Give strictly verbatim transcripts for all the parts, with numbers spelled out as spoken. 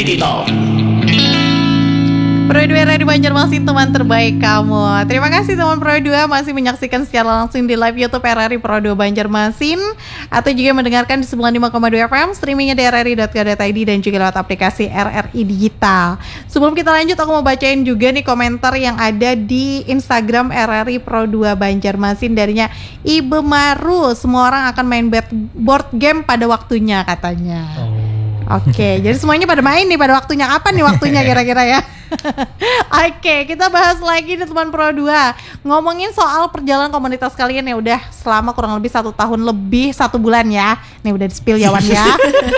Digital. Pro dua Radio Banjarmasin, teman terbaik kamu. Terima kasih teman Pro dua masih menyaksikan secara langsung di live YouTube R R I Pro dua Banjarmasin, atau juga mendengarkan di sembilan puluh lima koma dua F M, streamingnya di r r i dot co dot i d dan juga lewat aplikasi R R I Digital. Sebelum kita lanjut, aku mau bacain juga nih komentar yang ada di Instagram R R I Pro dua Banjarmasin darinya Ibu Maru. Semua orang akan main board game pada waktunya katanya. Oh. Oke, jadi semuanya pada main nih pada waktunya. Kapan nih waktunya kira-kira ya? Oke, kita bahas lagi nih teman Pro dua. Ngomongin soal perjalanan komunitas kalian ya udah selama kurang lebih satu tahun lebih satu bulan ya. Nih udah di-spill ya Wan ya.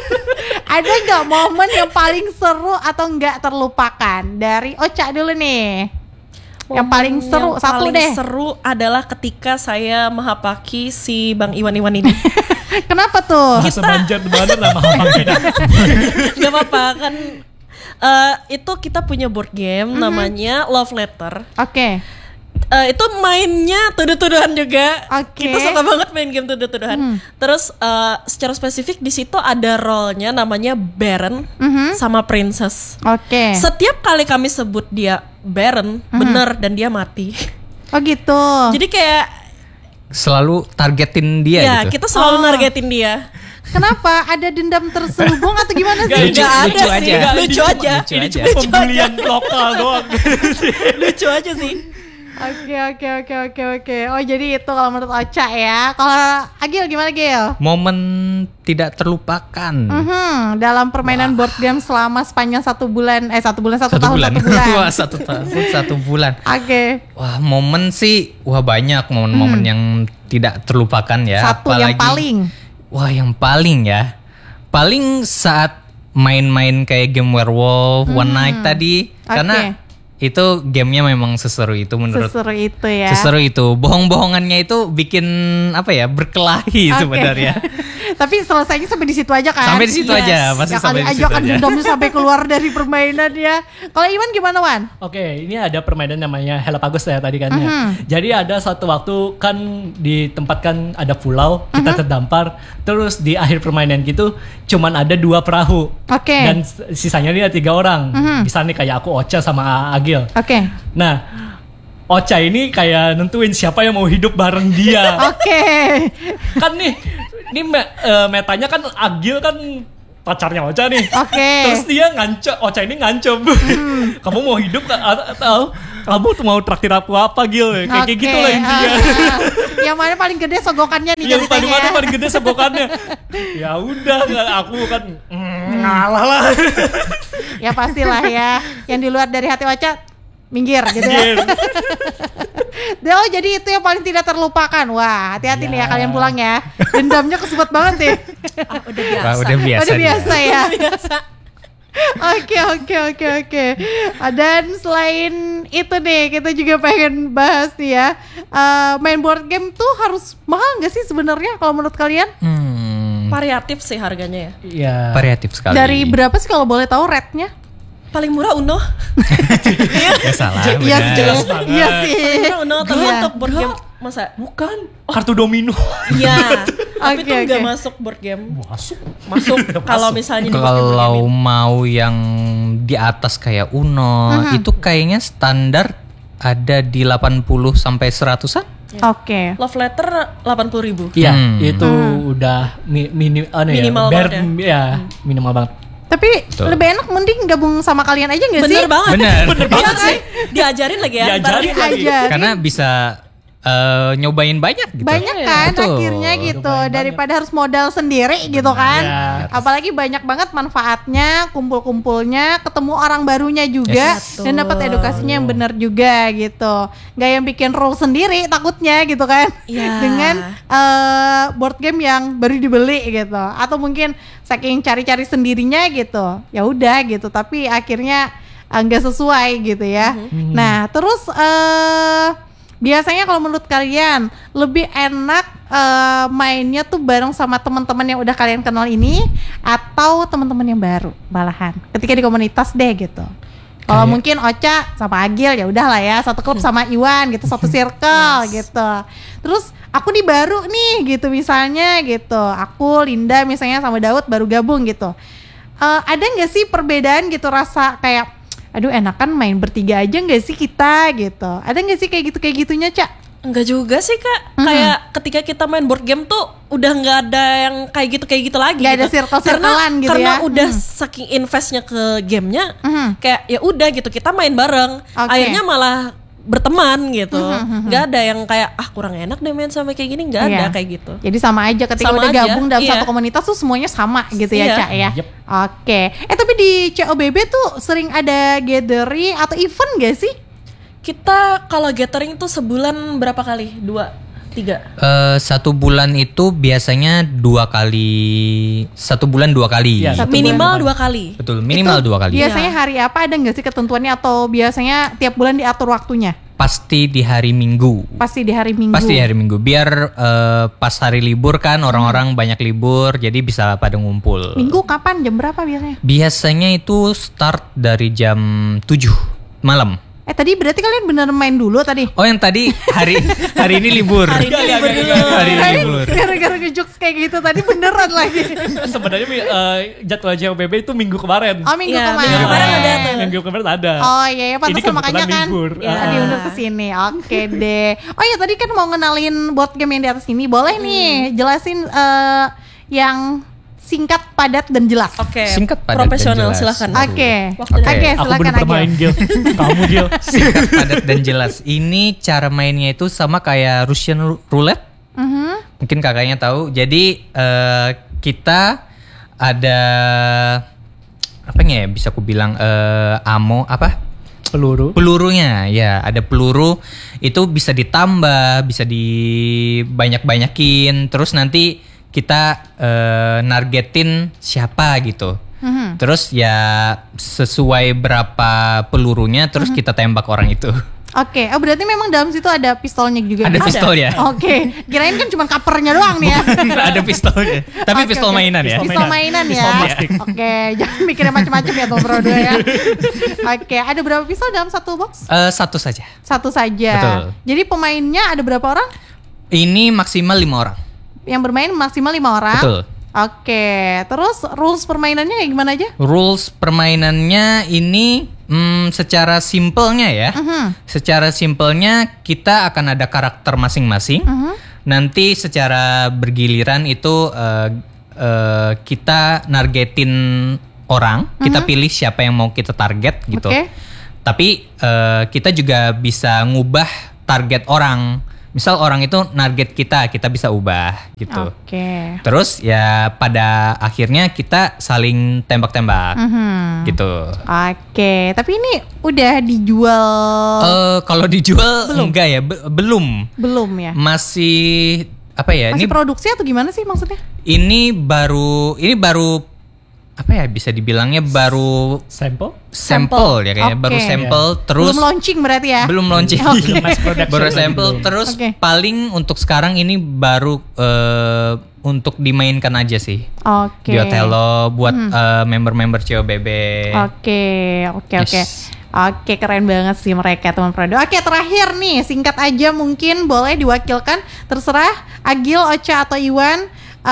Ada nggak momen yang paling seru atau nggak terlupakan? Dari Ocha dulu nih. Momen yang paling seru yang satu paling deh. Seru adalah ketika saya menghapaki si Bang Iwan-Iwan ini. Kenapa tuh? Bahasa Banjar mana nama hapaki? Gak apa-apa kan. Uh, itu kita punya board game mm-hmm. namanya Love Letter. Oke. Okay. Uh, itu mainnya tuduh-tuduhan juga. Okay. Kita suka banget main game tuduh-tuduhan. Mm. Terus uh, secara spesifik di situ ada role-nya namanya Baron mm-hmm. sama Princess. Oke. Okay. Setiap kali kami sebut dia Baron, mm-hmm. bener dan dia mati. Oh gitu. Jadi kayak selalu targetin dia ya, gitu. Kita selalu oh. nargetin dia. Kenapa? Ada dendam terselubung atau gimana sih? Gak, lucu, ada lucu sih, aja. gak, lucu Lucu aja. lucu Ini aja. cuma Pembulian lokal doang. Lucu aja sih. Oke oke oke oke oke. Oh jadi itu kalau menurut Ocha ya. Kalau Agil gimana Gil? Momen tidak terlupakan. Mm-hmm. Dalam permainan Wah. board game selama sepanjang satu bulan, eh satu bulan satu, satu tahun bulan. satu bulan. Wah satu tahun satu bulan. Oke. Okay. Wah momen sih, wah banyak momen-momen hmm. yang tidak terlupakan ya. Satu Apalagi, yang paling. Wah yang paling ya. Paling saat main-main kayak game Werewolf hmm. One Night tadi, okay. karena itu gamenya memang seseru itu menurut seseru itu ya seseru itu bohong-bohongannya itu bikin apa ya berkelahi okay. sebenarnya. Tapi selesainya sampai di situ aja kan? Sampai di situ yes. aja, pasti ya, sampai di situ aja. Dendamnya sampai keluar dari permainan ya. Kalau Iwan gimana Wan? Oke, ini ada permainan namanya Helapagus ya tadi kan mm-hmm. ya. Jadi ada satu waktu kan ditempatkan ada pulau, kita mm-hmm. terdampar, terus di akhir permainan gitu cuman ada dua perahu. Oke. Okay. Dan sisanya dia tiga orang. Mm-hmm. Misalnya kayak aku, Ocha sama Agil. Oke. Okay. Nah, Ocha ini kayak nentuin siapa yang mau hidup bareng dia. Oke. Okay. Kan nih, ini me, uh, metanya kan Agil kan pacarnya Ocha nih. Oke. Okay. Terus dia ngancam, Ocha ini ngancam. Hmm. Kamu mau hidup atau kamu tuh mau traktir aku apa Gil? Kayak okay. gitu lah intinya. Uh, uh. Yang mana paling gede sogokannya nih? Yang paling mana paling gede sogokannya? Ya udah, aku kan mm, ngalah lah. Ya pastilah ya. Yang di luar dari hati Ocha minggir gitu ya. Oh jadi itu yang paling tidak terlupakan. Wah hati-hati ya. nih ya kalian pulang ya. Dendamnya kesebut banget nih. Ah, udah biasa. Wah, udah biasa. Udah biasa dia. ya. biasa. Oke oke oke oke. Dan selain itu nih kita juga pengen bahas nih ya. Uh, main board game tuh harus mahal nggak sih sebenarnya kalau menurut kalian? Hmm. Variatif sih harganya ya. Iya. Variatif sekali. Dari berapa sih kalau boleh tahu rate-nya? Paling murah Uno. Gak salah. Iya sih. Iya sih. Paling murah Uno tapi Iya. untuk board game masa bukan oh. kartu domino. Iya. Tapi okay, itu nggak okay. masuk board game. Masuk. Masuk. Kalau misalnya di board game. Kalau mau yang di atas kayak Uno, uh-huh. itu kayaknya standar ada di delapan puluh sampai seratusan. Ya. Oke. Okay. Love Letter delapan puluh ribu. Iya, hmm. itu hmm. udah mi- mini, anu minimal ya, bare, banget ya. ya hmm. minimal banget. Tapi Tuh. lebih enak mending gabung sama kalian aja gak sih? Bener banget. Bener. Bener banget sih. Diajarin lagi ya. Diajarin lagi. Karena bisa uh, nyobain banyak gitu. Banyak kan Betul. akhirnya gitu. Nyobain daripada harus modal sendiri gitu kan. Yes. Apalagi banyak banget manfaatnya, kumpul-kumpulnya, ketemu orang barunya juga. Yes. Dan dapat edukasinya yang benar juga gitu. Gak yang bikin rule sendiri takutnya gitu kan. Ya. Dengan uh, board game yang baru dibeli gitu. Atau mungkin saking cari-cari sendirinya gitu. Ya udah gitu. Tapi akhirnya nggak uh, sesuai gitu ya. Mm-hmm. Nah terus uh, biasanya kalau menurut kalian lebih enak uh, mainnya tuh bareng sama teman-teman yang udah kalian kenal ini atau teman-teman yang baru malahan ketika di komunitas deh gitu. Kalau Kayak... mungkin Ocha sama Agil ya udahlah ya satu klub sama Iwan gitu, satu circle yes. gitu. Terus aku nih baru nih gitu misalnya gitu. Aku Linda misalnya sama Daud baru gabung gitu. uh, ada nggak sih perbedaan gitu rasa kayak, aduh enakan main bertiga aja nggak sih kita gitu? Ada nggak sih kayak gitu kayak gitunya, Cak? Enggak juga sih Kak, mm-hmm. kayak ketika kita main board game tuh udah nggak ada yang kayak gitu kayak gitu lagi. Nggak gitu. ada circle-circlean gitu karena ya. Karena udah mm. saking investnya ke gamenya, mm-hmm. kayak ya udah gitu kita main bareng. Okay. Akhirnya malah berteman gitu. Mm-hmm. Nggak ada yang kayak ah kurang enak deh main sama kayak gini, nggak yeah. ada kayak gitu. Jadi sama aja ketika sama udah aja, gabung dalam iya. satu komunitas tuh semuanya sama gitu ya, iya. Cak ya. Yep. Oke. Eh tapi di C O B B tuh sering ada gathering atau event gak sih? Kita kalau gathering tuh sebulan berapa kali? Dua, tiga? Uh, satu bulan itu biasanya dua kali. Satu bulan dua kali. Ya, minimal dua kali. Betul, minimal Itu dua kali. Biasanya hari apa, ada nggak sih ketentuannya atau biasanya tiap bulan diatur waktunya? Pasti di hari Minggu. Pasti di hari Minggu. Pasti di hari Minggu. Biar uh, pas hari libur kan orang-orang banyak libur, jadi bisa pada ngumpul. Minggu kapan? Jam berapa biasanya? Biasanya itu start dari jam tujuh malam. Eh tadi berarti kalian bener main dulu tadi? Oh yang tadi hari hari ini libur. Hari ini libur dulu. Hari ini libur. Gara-gara ngejokes kayak gitu tadi beneran lagi. Sebenarnya uh, jadwal C O B B itu minggu kemarin. Oh minggu ya, kemarin. Minggu kemarin ada tuh. Minggu kemarin ada. Oh iya ya pantas Ini makanya kan. libur. Ya, Ah. diundur ke sini. Oke deh. Oh ya tadi kan mau ngenalin board game yang di atas ini. Boleh nih jelasin uh, yang singkat, padat dan jelas. Oke. Singkat, padat, Profesional dan jelas. silakan. Oke. Oke. Oke, Aku silakan belum pernah aja. main Gil. Kamu Gil. Singkat, padat dan jelas. Ini cara mainnya itu sama kayak Russian roulette. Mhm. Mungkin kakaknya tahu. Jadi uh, kita ada apa ya bisa aku bilang uh, ammo apa? Peluru. Pelurunya ya ada peluru itu bisa ditambah, bisa dibanyak-banyakin. Terus nanti kita uh, nargetin siapa gitu. Mhm. Terus ya sesuai berapa pelurunya terus kita tembak orang itu. Oke, oh berarti memang dalam situ ada pistolnya juga. Ada pistol ya. Oke, kirain kan cuma covernya doang nih ya. Ada pistolnya. Tapi Oke, pistol oke. mainan ya. Pistol mainan ya. Pistol plastik. Oke, jangan mikirnya macam-macam ya Tom Pro dua ya. Oke, ada berapa pistol dalam satu box? Eh, satu saja. Satu saja. Betul. Jadi pemainnya ada berapa orang? Ini maksimal lima orang. Yang bermain maksimal lima orang. Betul. Oke, terus rules permainannya kayak gimana aja? Rules permainannya ini hmm, secara simpelnya ya. Mhm. Secara simpelnya kita akan ada karakter masing-masing. Mhm. Nanti secara bergiliran itu uh, uh, kita nargetin orang. Kita pilih siapa yang mau kita target gitu. Oke. Tapi uh, kita juga bisa ngubah target orang. Misal orang itu target kita, kita bisa ubah gitu. Oke. Terus ya pada akhirnya kita saling tembak-tembak Mhm. gitu. Oke, tapi ini udah dijual Eh kalau dijual enggak ya, Be- belum. belum ya? Masih apa ya? Masih ini produksi atau gimana sih maksudnya? ini baru ini baru apa ya bisa dibilangnya baru Sampel. sampel ya kayaknya, Oke. baru sampel terus Belum launching berarti ya? belum launching. Oke. Mass production Baru lagi sampel belum. terus Oke. paling untuk sekarang ini baru eh, untuk dimainkan aja sih. Oke. Di Othello buat eh, member-member C O B B. Oke, oke, oke. Yes. Oke, keren banget sih mereka teman Prodo. Oke, terakhir nih, singkat aja mungkin boleh diwakilkan, terserah Agil, Ocha atau Iwan.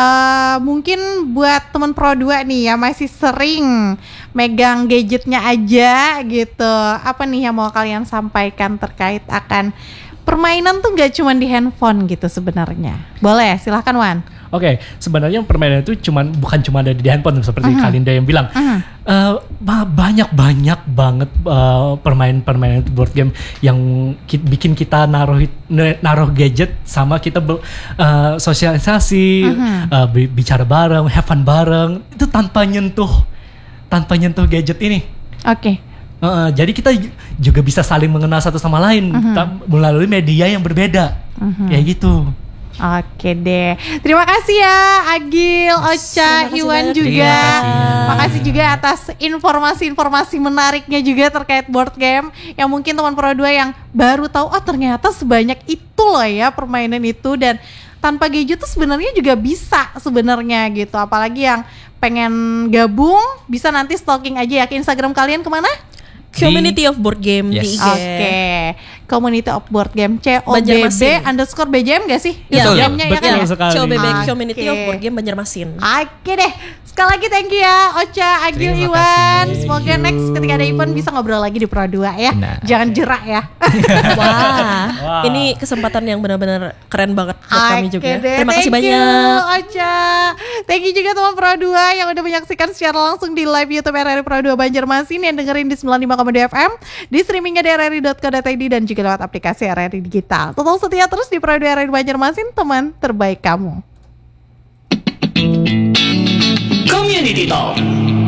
Eh, mungkin buat teman Pro dua nih ya masih sering megang gadgetnya aja gitu. Apa nih yang mau kalian sampaikan terkait akan permainan tuh gak cuma di handphone gitu sebenarnya. Boleh, silahkan Wan. Oke, sebenarnya permainan itu cuman bukan cuma ada di handphone seperti Mhm. Kalinda yang bilang. Mhm. Eh, ba- banyak-banyak banget eh, permainan-permainan board game yang ki- bikin kita naruh ne- naruh gadget sama kita ber- eh, sosialisasi, Mhm. eh, bi- bicara bareng, have fun bareng itu tanpa nyentuh tanpa nyentuh gadget ini. Oke. Eh, jadi kita j- juga bisa saling mengenal satu sama lain ta- melalui media yang berbeda, kayak gitu. Oke deh, terima kasih ya Agil, Ocha, Terima kasih Iwan banyak. juga. Terima kasih. Makasih juga atas informasi-informasi menariknya juga terkait board game yang mungkin teman Pro dua yang baru tahu oh ternyata sebanyak itu loh ya permainan itu dan tanpa gadget tuh sebenarnya juga bisa sebenarnya gitu. Apalagi yang pengen gabung bisa nanti stalking aja ya ke Instagram kalian kemana? Community of Board Game Yes. di I G. Oke, Community of Board Game C O B B Banjarmasin. underscore B J M gak sih? Iya, Betul. Instagramnya ya kan Betul ya? sekali. C O B B Oke. Community of Board Game Banjarmasin. Oke deh, Sekali lagi thank you ya Ocha, Agil, Terima Iwan. kasih. Semoga Thank next you. ketika ada event bisa ngobrol lagi di Pro dua ya. Nah, Jangan jerak ya. Wah, Wah. ini kesempatan yang benar-benar keren banget buat kami juga. Oke deh, Terima kasih thank banyak. you, Ocha. Thank you juga teman Pro dua yang udah menyaksikan secara langsung di live YouTube R R I Pro dua Banjarmasin, yang dengerin di sembilan puluh lima koma dua F M, di streamingnya di r r i dot co dot i d dan juga lewat aplikasi R R I Digital. Tetap setia terus di Pro dua R R I Banjarmasin, teman terbaik kamu. Community Talk.